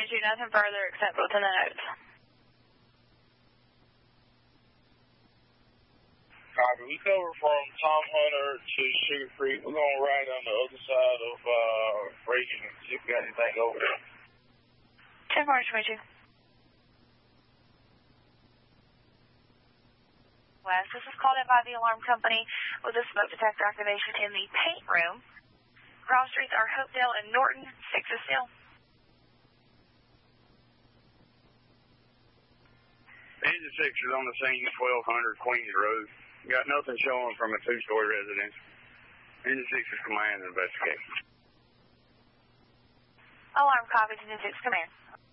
nothing further except within the notes. Copy. We cover from Tom Hunter to Sugar Creek. We're going right on the other side of Reagan and see if we got anything over there. 10-4, West. This is called in by the alarm company with a smoke detector activation in the paint room. Cross streets are Hopedale and Norton. 6 is still. Engine 6 is on the scene, 1200 Queens Road. Got nothing showing from a 2-story residence. Engine 6 is command and investigation. Alarm copies, Engine 6 command.